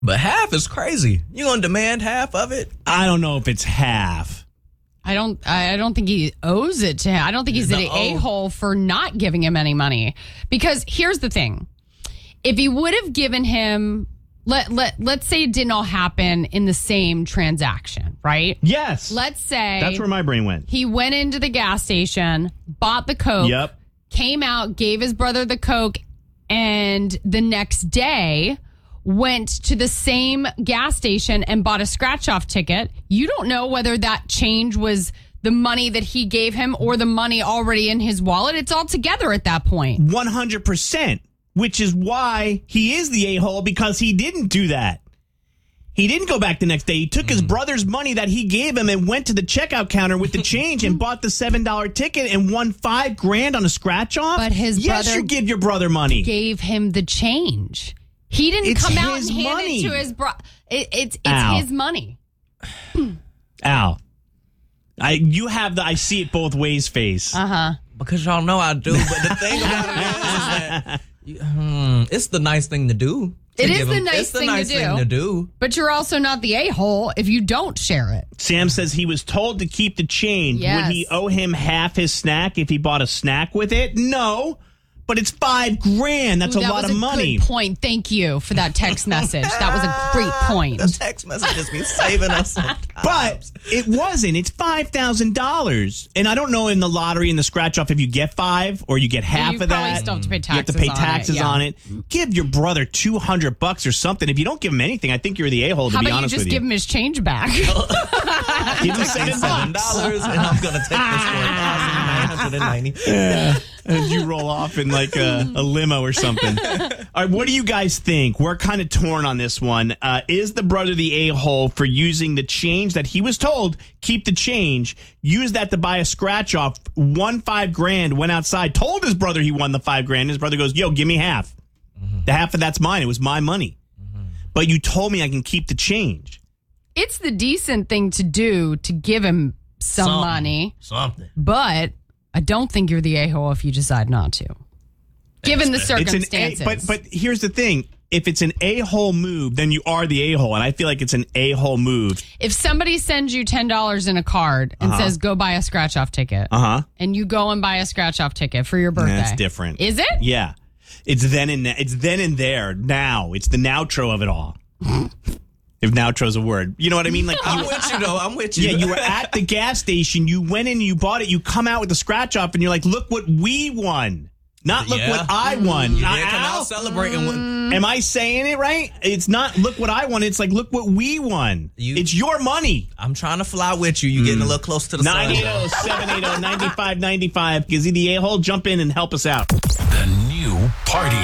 But half is crazy. You gonna demand half of it? I don't know if it's half. I don't think he owes it to him. I don't think he's an a-hole for not giving him any money. Because here's the thing. If he would have given him, let's say it didn't all happen in the same transaction, right? Yes. Let's say that's where my brain went. He went into the gas station, bought the Coke, Yep. came out, gave his brother the Coke, and the next day went to the same gas station and bought a scratch-off ticket. You don't know whether that change was the money that he gave him or the money already in his wallet. It's all together at that point. 100%, which is why he is the a-hole, because he didn't do that. He didn't go back the next day. He took his brother's money that he gave him and went to the checkout counter with the change and bought the $7 ticket and won $5,000 on a scratch-off. But his yes, brother you give your brother money. Gave him the change. He didn't come out and hand it to his brother. It's his money. Al, I see it both ways face. Because y'all know I do. But the thing about it is that it's the nice thing to do. It is the nice thing to do. But you're also not the a-hole if you don't share it. Sam says he was told to keep the change. Yes. Would he owe him half his snack if he bought a snack with it? No. But it's $5,000. That's a lot of money. Good point. Thank you for that text message. That was a great point. The text messages be saving us sometimes. But it wasn't. It's $5,000. And I don't know in the lottery and the scratch off if you get 5 or you get half of that. Still have to pay taxes. You have to pay taxes on it. Give your brother $200 or something. If you don't give him anything, I think you're the a-hole, to be honest with you. How about you just give him his change back? Give him $7 and I'm going to take this for $1,990. Yeah. As you roll off in like a limo or something. All right, what do you guys think? We're kind of torn on this one. Is the brother the a-hole for using the change that he was told, keep the change, use that to buy a scratch off, won $5,000, went outside, told his brother he won the $5,000. His brother goes, yo, give me half. The half of that's mine. It was my money. But you told me I can keep the change. It's the decent thing to do to give him some money. Something. But I don't think you're the a-hole if you decide not to, given the circumstances. But here's the thing. If it's an a-hole move, then you are the a-hole. And I feel like it's an a-hole move. If somebody sends you $10 in a card and says, go buy a scratch-off ticket, and you go and buy a scratch-off ticket for your birthday. That's different. Is it? Yeah. It's then and there. Now. It's the nowtro of it all. If noutro's a word. You know what I mean? Like I'm with you, though. I'm with you. Yeah, you were at the gas station. You went in and you bought it. You come out with the scratch off and you're like, look what we won. Not look what I won. You did come out celebrating. Am I saying it right? It's not look what I won. It's like, look what we won. It's your money. I'm trying to fly with you. You're getting a little close to the sun. 980-780-9595. Is he the a-hole? Jump in and help us out. The new party.